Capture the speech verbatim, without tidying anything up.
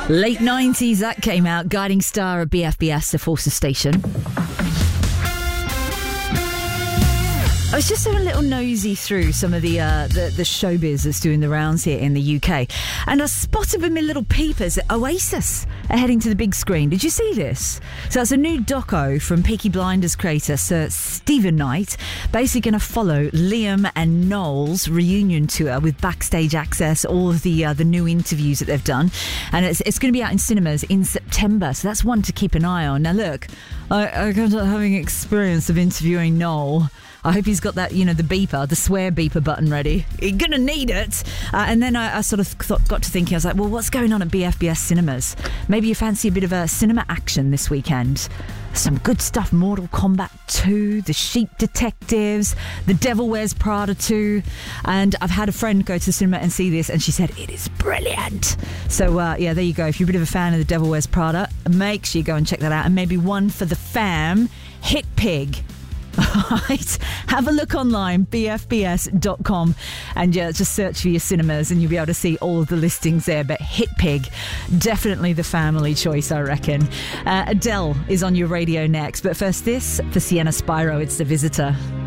Late nineties, that came out. Guiding Star at B F B S, the Forces Station. I was just having a little nosy through some of the, uh, the the showbiz that's doing the rounds here in the U K, and I spotted with my little peepers that Oasis are heading to the big screen. Did you see this? So it's a new doco from Peaky Blinders creator Sir Stephen Knight, basically going to follow Liam and Noel's reunion tour with backstage access, all of the uh, the new interviews that they've done, and it's it's going to be out in cinemas in September. So that's one to keep an eye on. Now look, I, I got having experience of interviewing Noel. I hope he's got that, you know, the beeper, the swear beeper button ready. You're going to need it. Uh, and then I, I sort of thought, got to thinking, I was like, well, what's going on at B F B S cinemas? Maybe you fancy a bit of a cinema action this weekend. Some good stuff. Mortal Kombat two, The Sheep Detectives, The Devil Wears Prada two. And I've had a friend go to the cinema and see this, and she said it is brilliant. So, uh, yeah, there you go. If you're a bit of a fan of The Devil Wears Prada, make sure you go and check that out. And maybe one for the fam, Hit Pig. Right, have a look online, b f b s dot com, and yeah, just search for your cinemas and you'll be able to see all of the listings there. But Hit Pig, definitely the family choice, I reckon. Uh, Adele is on your radio next, but first this for Sienna Spiro, it's The Visitor.